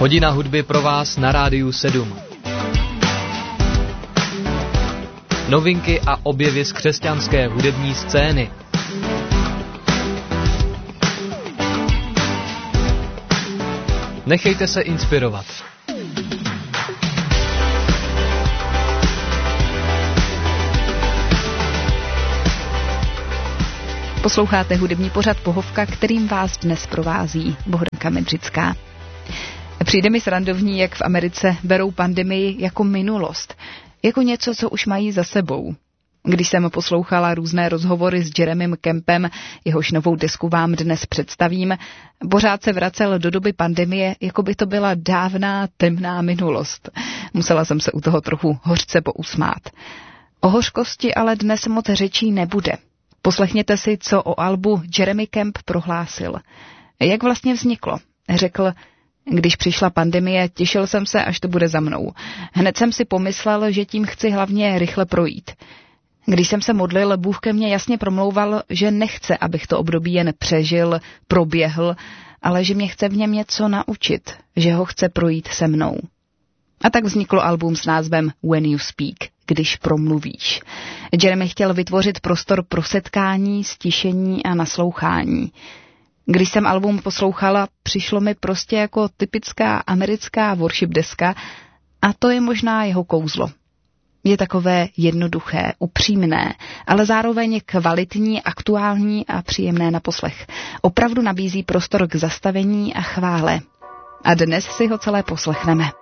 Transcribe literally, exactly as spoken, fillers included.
Hodina hudby pro vás na Rádiu sedm. Novinky a objevy z křesťanské hudební scény. Nechejte se inspirovat. Posloucháte hudební pořad Pohovka, kterým vás dnes provází Bohdanka Medřická. Přijde mi srandovní, jak v Americe berou pandemii jako minulost, jako něco, co už mají za sebou. Když jsem poslouchala různé rozhovory s Jeremym Kempem, jehož novou desku vám dnes představím, pořád se vracel do doby pandemie, jako by to byla dávná temná minulost. Musela jsem se u toho trochu hořce pousmát. O hořkosti ale dnes moc řečí nebude. Poslechněte si, co o albu Jeremy Camp prohlásil. Jak vlastně vzniklo? Řekl: když přišla pandemie, těšil jsem se, až to bude za mnou. Hned jsem si pomyslel, že tím chci hlavně rychle projít. Když jsem se modlil, Bůh ke mně jasně promlouval, že nechce, abych to období jen přežil, proběhl, ale že mě chce v něm něco naučit, že ho chce projít se mnou. A tak vzniklo album s názvem When You Speak, když promluvíš. Jeremy chtěl vytvořit prostor pro setkání, stišení a naslouchání. Když jsem album poslouchala, přišlo mi prostě jako typická americká worship deska a to je možná jeho kouzlo. Je takové jednoduché, upřímné, ale zároveň kvalitní, aktuální a příjemné na poslech. Opravdu nabízí prostor k zastavení a chvále. A dnes si ho celé poslechneme.